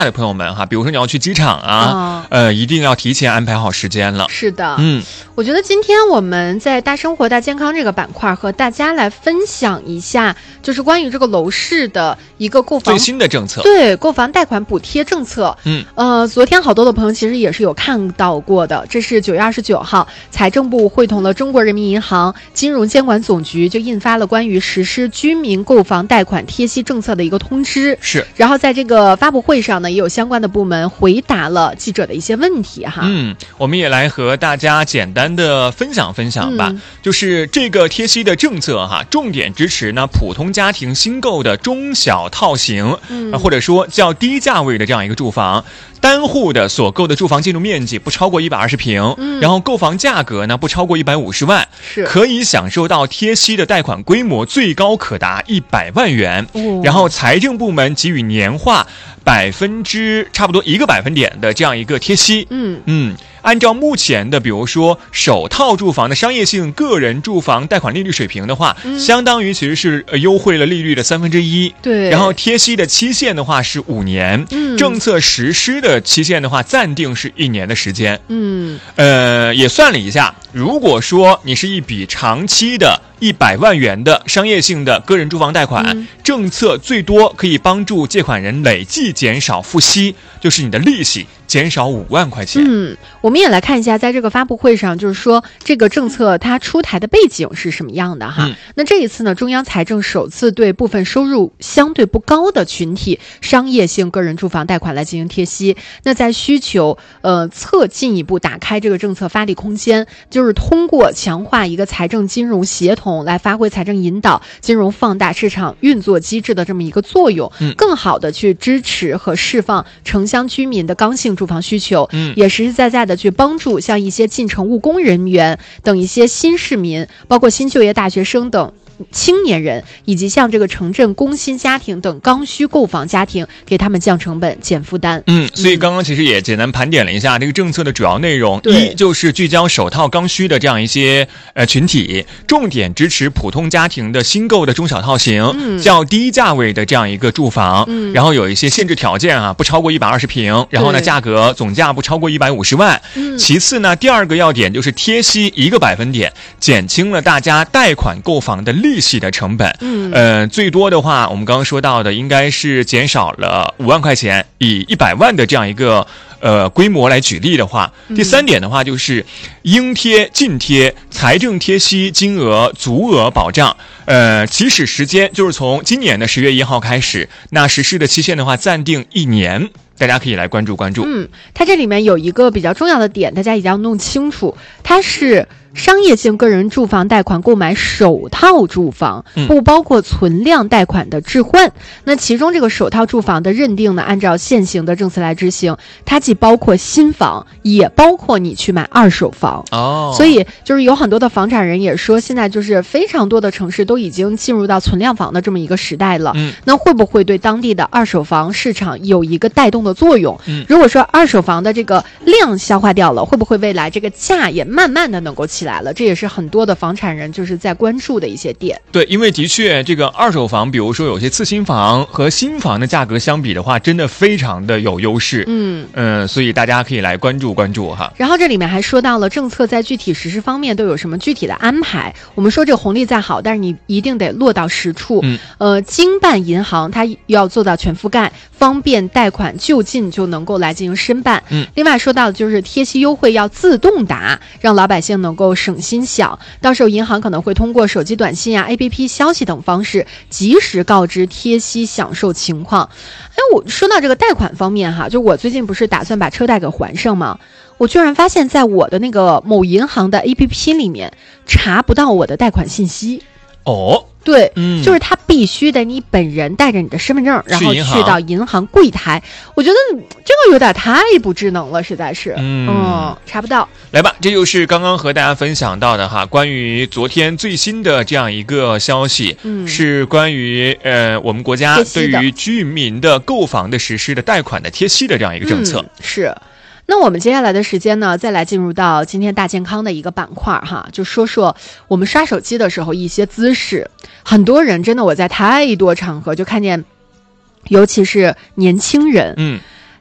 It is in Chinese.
的朋友们哈，比如说你要去机场啊，一定要提前安排好时间了。 是的，我觉得今天我们在大生活大健康这个板块和大家来分享一下，就是关于这个楼市的一个购房最新的政策， 对，购房贷款补贴政策。昨天好多的朋友其实也是有看到过的，这是9月29号，财政部会同了中国人民银行、金融监管总局就印发了关于实施居民购房贷款贴息政策的一个通知。 是， 然后在这个发布会上呢，也有相关的部门回答了记者的一些问题哈。 我们也来和大家简单的分享分享吧。就是这个贴息的政策哈，重点支持呢普通家庭新购的中小套型，或者说较低价位的这样一个住房。单户的所购的住房建筑面积不超过120平，然后购房价格呢不超过150万， 是可以享受到贴息的贷款规模最高可达100万元。然后财政部门给予年化差不多1个百分点的这样一个贴息。按照目前的比如说首套住房的商业性个人住房贷款利率水平的话，相当于其实是优惠了利率的1/3。 对， 然后贴息的期限的话是5年，政策实施的期限的话暂定是1年的时间。也算了一下，如果说你是一笔长期的100万元的商业性的个人住房贷款，政策最多可以帮助借款人累计减少付息，就是你的利息减少5万块钱。 我们也来看一下，在这个发布会上，就是说这个政策它出台的背景是什么样的哈。那这一次呢，中央财政首次对部分收入相对不高的群体商业性个人住房贷款来进行贴息。那在需求侧进一步打开这个政策发力空间，就是通过强化一个财政金融协同来发挥财政引导、金融放大市场运作机制的这么一个作用，更好的去支持和释放城乡居民的刚性住房需求，也实实在在的去帮助像一些进城务工人员等一些新市民，包括新就业大学生等青年人，以及像这个城镇工薪家庭等刚需购房家庭，给他们降成本、减负担。 所以刚刚其实也简单盘点了一下这个政策的主要内容。一就是聚焦首套刚需的这样一些群体，重点支持普通家庭的新购的中小套型，较低价位的这样一个住房，然后有一些限制条件啊，不超过120平，然后呢价格总价不超过150万。其次呢，第二个要点就是贴息1个百分点，减轻了大家贷款购房的利息的成本。最多的话我们刚刚说到的应该是减少了5万块钱，以100万的这样一个规模来举例的话。第三点的话就是应贴尽贴，财政贴息金额足额保障。起始时间就是从今年的10月1号开始，那实施的期限的话暂定1年，大家可以来关注关注。 它这里面有一个比较重要的点，大家一定要弄清楚，它是商业性个人住房贷款购买首套住房，不包括存量贷款的置换。那其中这个首套住房的认定呢，按照现行的政策来执行，它既包括新房，也包括你去买二手房。所以就是有很多的房产人也说，现在就是非常多的城市都已经进入到存量房的这么一个时代了。那会不会对当地的二手房市场有一个带动的作用？如果说二手房的这个量消化掉了，会不会未来这个价也慢慢的能够起来了？这也是很多的房产人就是在关注的一些点。 对，因为的确这个二手房，比如说有些次新房和新房的价格相比的话，真的非常的有优势。所以大家可以来关注关注哈。 然后这里面还说到了政策在具体实施方面都有什么具体的安排。我们说这个红利再好，但是你一定得落到实处。经办银行它要做到全覆盖，方便贷款就近就能够来进行申办。另外说到的就是贴息优惠要自动打，让老百姓能够省心想，到时候银行可能会通过手机短信啊、APP 消息等方式及时告知贴息享受情况。我说到这个贷款方面哈，就我最近不是打算把车贷给还上吗？我居然发现在我的那个某银行的 APP 里面查不到我的贷款信息。对，就是他必须得你本人带着你的身份证，然后去到银行柜台。我觉得这个有点太不智能了，实在是，查不到。 来吧，这就是刚刚和大家分享到的哈，关于昨天最新的这样一个消息，是关于我们国家对于居民的购房的实施的贷款的贴息的这样一个政策。 是。那我们接下来的时间呢，再来进入到今天大健康的一个板块哈，就说说我们刷手机的时候一些姿势。很多人真的，我在太多场合就看见，尤其是年轻人，